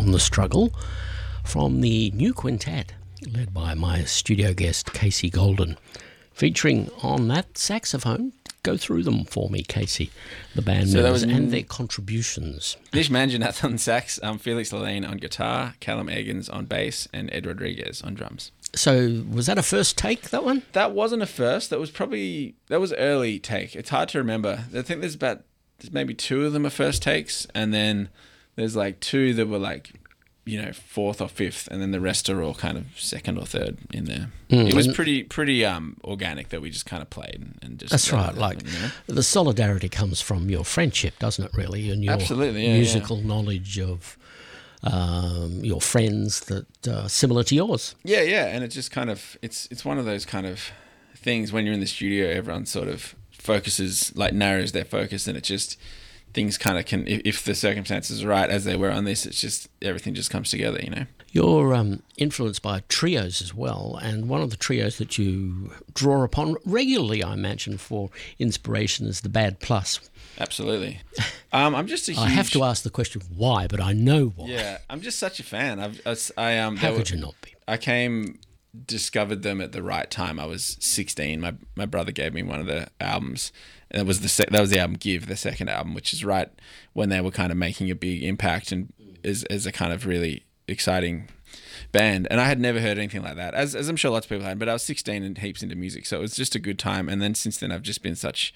on the struggle from the new quintet led by my studio guest Casey Golden, featuring on that saxophone. Go through them for me, Casey, the band members and their contributions. Nish Manjanath on sax, Felix Lalane on guitar, Callum Eggins on bass, and Ed Rodriguez on drums. So was that a first take, that one? That wasn't a first. That was early take. It's hard to remember. I think there's maybe two of them are first takes, and then there's like two that were like, fourth or fifth, and then the rest are all kind of second or third in there. It was pretty organic that we just kind of played and just. That's right. Like the solidarity comes from your friendship, doesn't it? Really, and your absolutely musical knowledge of your friends that are similar to yours. Yeah, and it's just kind of it's one of those kind of things when you're in the studio, everyone sort of focuses, like narrows their focus, and it just. Things kind of can, if the circumstances are right as they were on this, it's just everything just comes together, You're influenced by trios as well, and one of the trios that you draw upon regularly, I imagine, for inspiration is the Bad Plus. Absolutely. I'm just a huge... I have to ask the question why, but I know why. Yeah, I'm just such a fan. How could you not be? I discovered them at the right time. I was 16. My brother gave me one of the albums. And that was the album Give, the second album, which is right when they were kind of making a big impact and as a kind of really exciting band. And I had never heard anything like that, as I'm sure lots of people had. But I was 16 and heaps into music, so it was just a good time. And then since then, I've just been such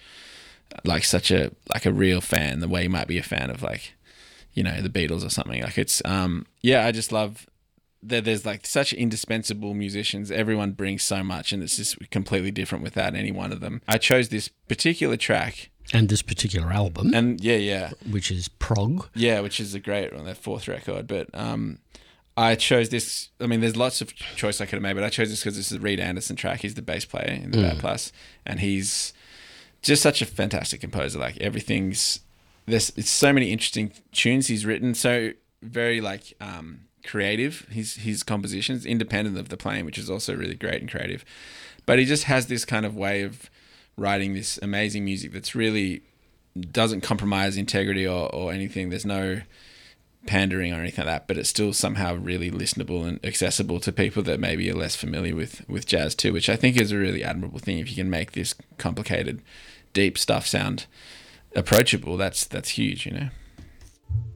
a real fan, the way you might be a fan of the Beatles or something. Like it's I just love. There's like such indispensable musicians. Everyone brings so much, and it's just completely different without any one of them. I chose this particular track and this particular album, and which is Prog. Yeah, which is a great one, their fourth record. But I chose this. I mean, there's lots of choice I could have made, but I chose this because this is a Reed Anderson track. He's the bass player in the Bad Plus, and he's just such a fantastic composer. Like it's so many interesting tunes he's written. So very creative, his compositions, independent of the playing, which is also really great and creative. But he just has this kind of way of writing this amazing music that's really doesn't compromise integrity or anything. There's no pandering or anything like that, but it's still somehow really listenable and accessible to people that maybe are less familiar with jazz too, which I think is a really admirable thing. If you can make this complicated, deep stuff sound approachable, that's huge,